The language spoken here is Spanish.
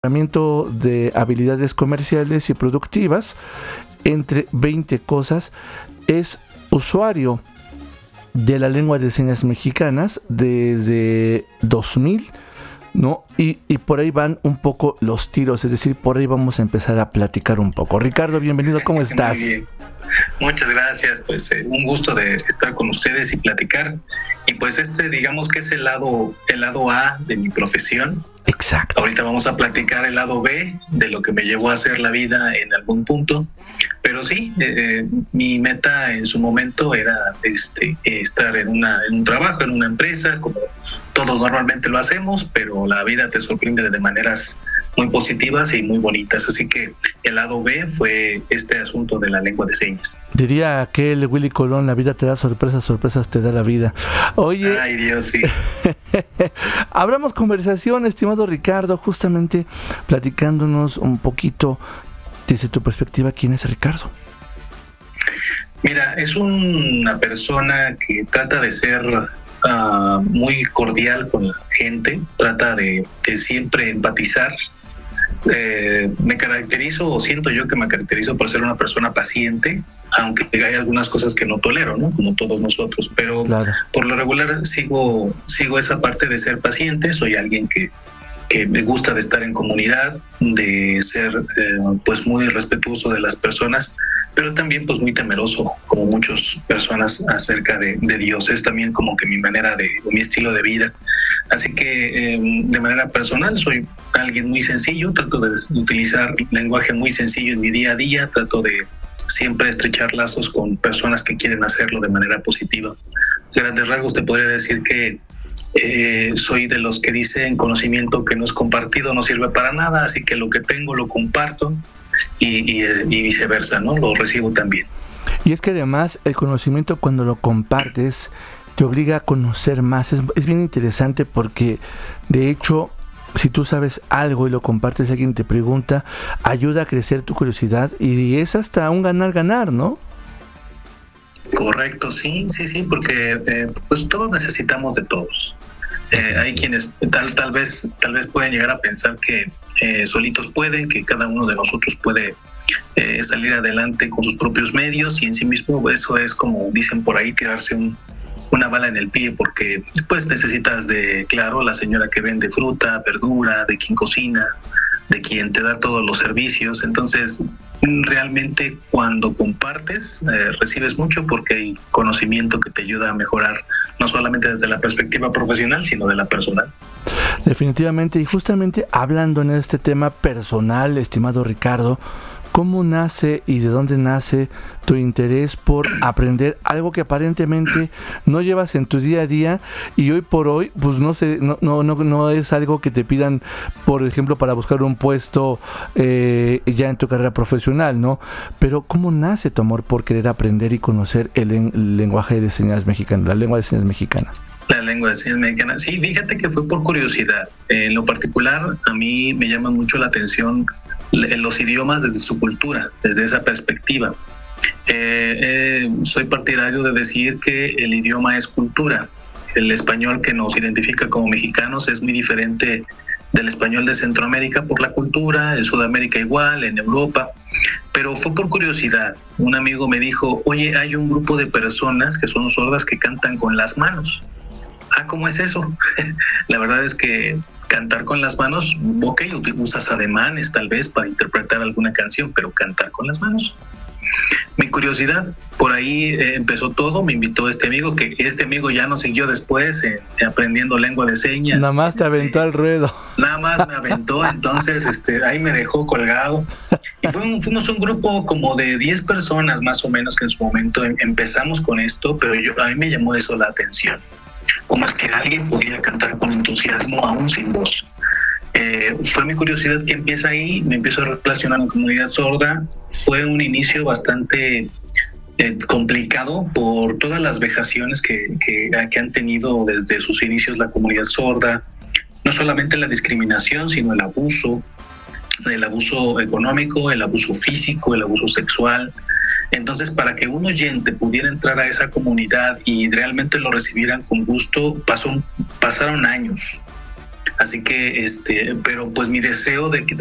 mejoramiento de habilidades comerciales y productivas, entre 20 cosas. Es usuario de la lengua de señas mexicanas desde 2000, ¿no? Y por ahí van un poco los tiros, es decir, por ahí vamos a empezar a platicar un poco. Ricardo, bienvenido, ¿cómo estás? Muy bien. Muchas gracias, pues un gusto de estar con ustedes y platicar. Y pues digamos que es el lado A de mi profesión. Exacto. Ahorita vamos a platicar el lado B de lo que me llevó a hacer la vida en algún punto. Pero sí, mi meta en su momento era estar en un trabajo, en una empresa, como todos normalmente lo hacemos, pero la vida te sorprende de maneras muy positivas y muy bonitas. Así que el lado B fue este asunto de la lengua de señas. Diría aquel Willy Colón: la vida te da sorpresas, sorpresas te da la vida. Oye, ay Dios, sí. Abramos conversación, estimado Ricardo, justamente platicándonos un poquito desde tu perspectiva. ¿Quién es Ricardo? Mira, es una persona que trata de ser muy cordial con la gente, trata de siempre empatizar. Me caracterizo, o siento yo que me caracterizo por ser una persona paciente, aunque hay algunas cosas que no tolero, ¿no? Como todos nosotros, pero claro, por lo regular sigo esa parte de ser paciente. Soy alguien que me gusta de estar en comunidad, de ser pues muy respetuoso de las personas, pero también pues muy temeroso, como muchas personas, acerca de Dios. Es también como que mi manera mi estilo de vida. Así que de manera personal soy alguien muy sencillo, trato de utilizar lenguaje muy sencillo en mi día a día, trato de siempre estrechar lazos con personas que quieren hacerlo de manera positiva. De grandes rasgos te podría decir que soy de los que dicen: conocimiento que no es compartido no sirve para nada, así que lo que tengo lo comparto y viceversa, ¿no? Lo recibo también. Y es que además el conocimiento, cuando lo compartes, te obliga a conocer más. Es bien interesante porque, de hecho, si tú sabes algo y lo compartes, alguien te pregunta, ayuda a crecer tu curiosidad y es hasta un ganar-ganar, ¿no? Correcto, sí, porque pues todos necesitamos de todos. Hay quienes tal vez pueden llegar a pensar que solitos pueden, que cada uno de nosotros puede salir adelante con sus propios medios, y en sí mismo eso es, como dicen por ahí, tirarse una bala en el pie, porque pues necesitas claro, la señora que vende fruta, verdura, de quien cocina, de quien te da todos los servicios. Entonces realmente cuando compartes recibes mucho, porque hay conocimiento que te ayuda a mejorar, no solamente desde la perspectiva profesional, sino de la personal. Definitivamente. Y justamente hablando en este tema personal, estimado Ricardo, ¿cómo nace y de dónde nace tu interés por aprender algo que aparentemente no llevas en tu día a día? Y hoy por hoy, pues no sé, no es algo que te pidan, por ejemplo, para buscar un puesto ya en tu carrera profesional, ¿no? Pero ¿cómo nace tu amor por querer aprender y conocer el lenguaje de señas mexicano, la lengua de señas mexicana? La lengua de señas mexicana. Sí, fíjate que fue por curiosidad. En lo particular, a mí me llama mucho la atención los idiomas desde su cultura, desde esa perspectiva. Soy partidario de decir que el idioma es cultura. El español que nos identifica como mexicanos es muy diferente del español de Centroamérica por la cultura, en Sudamérica igual, en Europa. Pero fue por curiosidad. Un amigo me dijo: oye, hay un grupo de personas que son sordas que cantan con las manos. ¿Cómo es eso? La verdad es que cantar con las manos, ok, usas ademanes tal vez para interpretar alguna canción, pero cantar con las manos. Mi curiosidad, por ahí empezó todo. Me invitó este amigo, que este amigo ya nos siguió después aprendiendo lengua de señas. Nada más te aventó al ruedo. Nada más me aventó, entonces ahí me dejó colgado. Y fuimos un grupo como de 10 personas más o menos, que en su momento empezamos con esto, pero a mí me llamó eso la atención. ¿Cómo es que alguien podía cantar con entusiasmo aún sin voz? Fue mi curiosidad que empieza ahí. Me empiezo a relacionar con la comunidad sorda. Fue un inicio bastante complicado por todas las vejaciones que han tenido desde sus inicios la comunidad sorda. No solamente la discriminación, sino el abuso económico, el abuso físico, el abuso sexual. Entonces, para que un oyente pudiera entrar a esa comunidad y realmente lo recibieran con gusto, pasaron años. Así que, pero pues mi deseo de